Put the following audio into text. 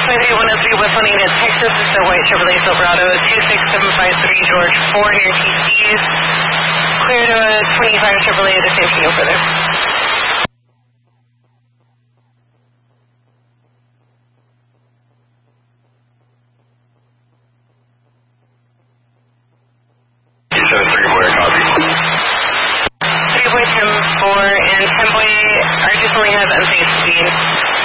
53103 West Lane at Texas. This is a white Chevrolet Silverado 26753 George 4 near TC's. Clear to a 25 Chevrolet at the same thing over there. Boy, and Temboy, our just only has unsafe speed.